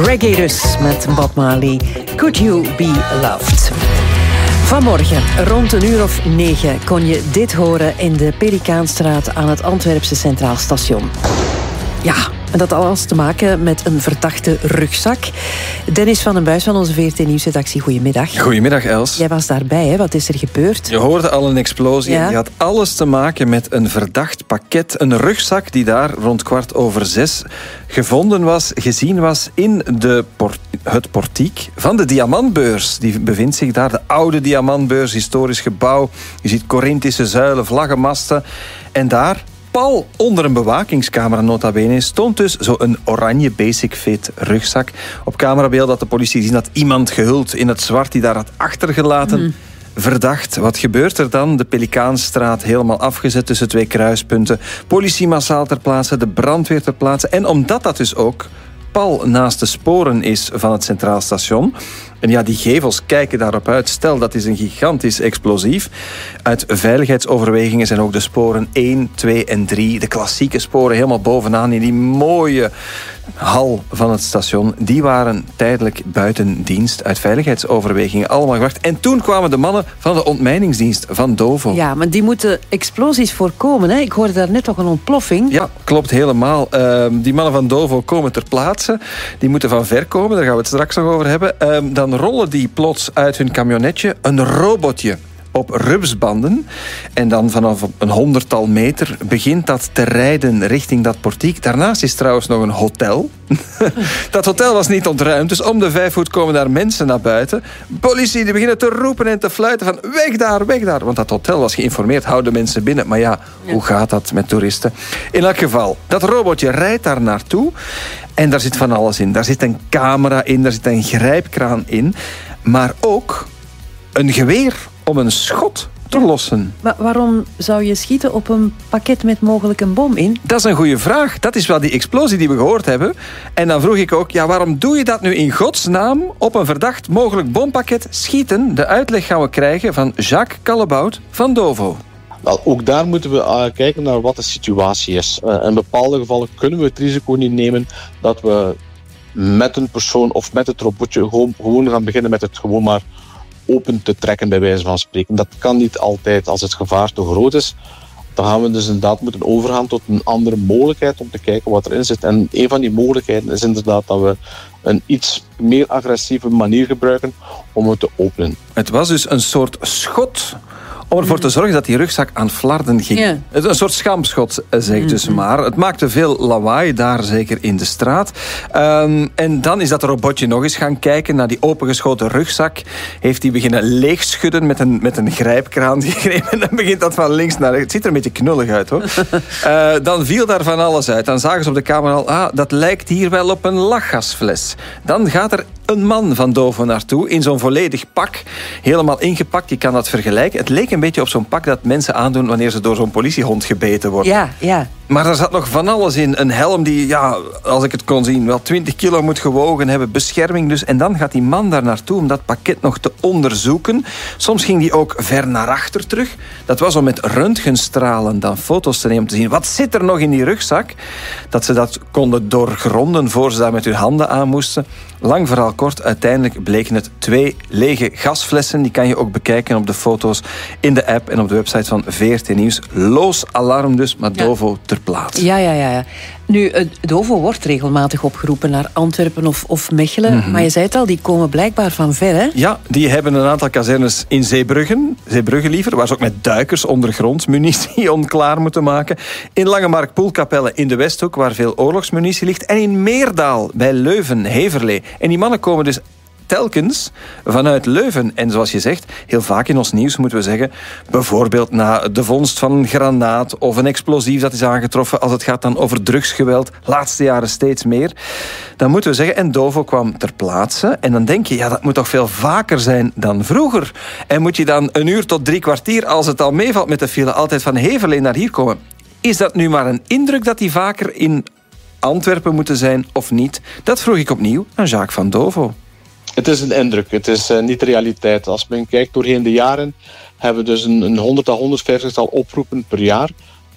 Reggae dus, met Bob Marley. Could You Be Loved? Vanmorgen, rond 9:00, kon je dit horen in de Pelikaanstraat aan het Antwerpse Centraal Station. Ja, en dat alles te maken met een verdachte rugzak. Dennis van den Buis van onze VRT Nieuwsredactie, goedemiddag. Goedemiddag, Els. Jij was daarbij, hè? Wat is er gebeurd? Je hoorde al een explosie. Ja. Die had alles te maken met een verdacht pakket. Een rugzak die daar rond 5:15 gevonden was, gezien was in het portiek van de Diamantbeurs. Die bevindt zich daar, de oude Diamantbeurs, historisch gebouw. Je ziet Corinthische zuilen, vlaggenmasten. En daar, pal onder een bewakingscamera nota bene, stond dus zo'n oranje basic fit rugzak. Op camerabeeld had de politie gezien dat iemand gehuld in het zwart die daar had achtergelaten. Verdacht. Wat gebeurt er dan? De Pelikaanstraat helemaal afgezet tussen 2 kruispunten. Politie massaal ter plaatse, de brandweer ter plaatse. En omdat dat dus ook pal naast de sporen is van het Centraal Station. En ja, die gevels kijken daarop uit. Stel, dat is een gigantisch explosief. Uit veiligheidsoverwegingen zijn ook de sporen 1, 2 en 3... de klassieke sporen helemaal bovenaan in die mooie hal van het station. Die waren tijdelijk buiten dienst uit veiligheidsoverwegingen. Allemaal gewacht. En toen kwamen de mannen van de ontmijningsdienst van Dovo. Ja, maar die moeten explosies voorkomen, hè? Ik hoorde daar net toch een ontploffing. Ja, klopt helemaal. Die mannen van Dovo komen ter plaatse. Die moeten van ver komen, daar gaan we het straks nog over hebben. Dan rollen die plots uit hun camionetje een robotje op rupsbanden. En dan vanaf een 100-tal meter begint dat te rijden richting dat portiek. Daarnaast is trouwens nog een hotel. Dat hotel was niet ontruimd, dus om de 5 voet komen daar mensen naar buiten. Politie die beginnen te roepen en te fluiten van weg daar, weg daar. Want dat hotel was geïnformeerd, houden mensen binnen. Maar ja, hoe gaat dat met toeristen? In elk geval, dat robotje rijdt daar naartoe. En daar zit van alles in. Daar zit een camera in, daar zit een grijpkraan in. Maar ook een geweer om een schot te lossen. Maar waarom zou je schieten op een pakket met mogelijk een bom in? Dat is een goede vraag. Dat is wel die explosie die we gehoord hebben. En dan vroeg ik ook, ja, waarom doe je dat nu in godsnaam op een verdacht mogelijk bompakket schieten? De uitleg gaan we krijgen van Jacques Callebout van Dovo. Wel, ook daar moeten we kijken naar wat de situatie is. In bepaalde gevallen kunnen we het risico niet nemen dat we met een persoon of met het robotje gewoon gaan beginnen met het gewoon maar open te trekken, bij wijze van spreken. Dat kan niet altijd als het gevaar te groot is. Dan gaan we dus inderdaad moeten overgaan tot een andere mogelijkheid om te kijken wat erin zit. En een van die mogelijkheden is inderdaad dat we een iets meer agressieve manier gebruiken om het te openen. Het was dus een soort schot om ervoor te zorgen dat die rugzak aan flarden ging. Ja. Een soort schampschot, zeg dus maar. Het maakte veel lawaai, daar zeker in de straat. En dan is dat robotje nog eens gaan kijken naar die opengeschoten rugzak. Heeft hij beginnen leegschudden met een grijpkraan gegrepen. En dan begint dat van links naar rechts. Het ziet er een beetje knullig uit, hoor. Dan viel daar van alles uit. Dan zagen ze op de camera al, dat lijkt hier wel op een lachgasfles. Dan gaat er een man van Dovo naartoe in zo'n volledig pak. Helemaal ingepakt, je kan dat vergelijken. Het leek een beetje op zo'n pak dat mensen aandoen wanneer ze door zo'n politiehond gebeten worden. Ja, ja. Maar er zat nog van alles in. Een helm die, ja, als ik het kon zien, wel 20 kilo moet gewogen hebben. Bescherming dus. En dan gaat die man daar naartoe om dat pakket nog te onderzoeken. Soms ging die ook ver naar achter terug. Dat was om met röntgenstralen dan foto's te nemen om te zien wat zit er nog in die rugzak. Dat ze dat konden doorgronden voor ze daar met hun handen aan moesten. Lang verhaal kort, uiteindelijk bleken het 2 lege gasflessen. Die kan je ook bekijken op de foto's in de app en op de website van VRT Nieuws. Loos alarm dus, maar Dovo ter plaatse. Ja. Nu, Dovo wordt regelmatig opgeroepen naar Antwerpen of Mechelen. Maar je zei het al, die komen blijkbaar van ver, hè? Ja, die hebben een aantal kazernes in Zeebrugge liever, waar ze ook met duikers ondergronds munitie onklaar moeten maken. In Langemark, Poelkapelle in de Westhoek, waar veel oorlogsmunitie ligt. En in Meerdaal, bij Leuven, Heverlee. En die mannen komen dus telkens vanuit Leuven. En zoals je zegt, heel vaak in ons nieuws moeten we zeggen, bijvoorbeeld na de vondst van een granaat of een explosief dat is aangetroffen, als het gaat dan over drugsgeweld, laatste jaren steeds meer, dan moeten we zeggen, en Dovo kwam ter plaatse. En dan denk je, ja, dat moet toch veel vaker zijn dan vroeger. En moet je dan 1 uur tot 3 kwartier, als het al meevalt met de file, altijd van Heverlee naar hier komen. Is dat nu maar een indruk dat die vaker in Antwerpen moeten zijn of niet? Dat vroeg ik opnieuw aan Jacques van Dovo. Het is een indruk, het is niet de realiteit. Als men kijkt doorheen de jaren, hebben we dus een 100 à 150-tal oproepen per jaar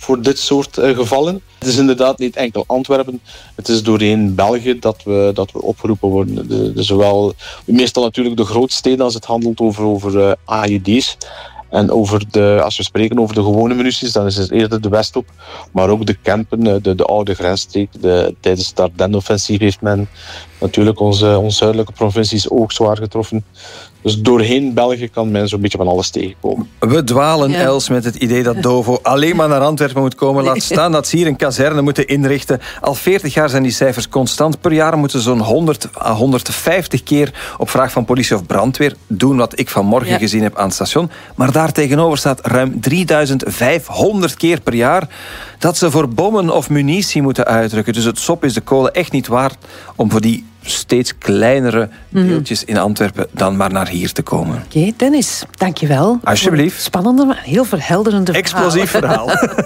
voor dit soort gevallen. Het is inderdaad niet enkel Antwerpen, het is doorheen België dat we opgeroepen worden. Zowel meestal natuurlijk de grootsteden als het handelt over AED's. En als we spreken over de gewone munities, dan is het eerder de Westhoek, maar ook de Kempen, de oude grensstreek. Tijdens het Ardennen-offensief heeft men natuurlijk onze zuidelijke provincies ook zwaar getroffen. Dus doorheen België kan men zo'n beetje van alles tegenkomen. We dwalen, Els, met het idee dat Dovo alleen maar naar Antwerpen moet komen. Laat staan dat ze hier een kazerne moeten inrichten. Al 40 jaar zijn die cijfers constant. Per jaar moeten ze zo'n 100 à 150 keer op vraag van politie of brandweer doen wat ik vanmorgen gezien heb aan het station. Maar daar tegenover staat ruim 3500 keer per jaar dat ze voor bommen of munitie moeten uitdrukken. Dus het sop is de kolen echt niet waard om voor die steeds kleinere deeltjes in Antwerpen dan maar naar hier te komen. Oké, Dennis, dankjewel. Alsjeblieft. Spannende, maar heel verhelderende verhaal. Explosief verhaal.